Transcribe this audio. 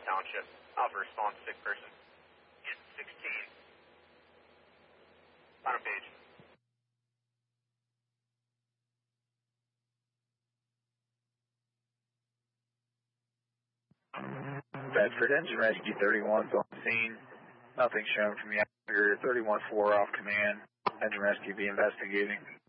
Township. Alpha response, sick person. Get 16. Final page. Bedford, engine rescue 31's on scene. Nothing shown from the operator. 31-4 off command. Engine rescue be investigating.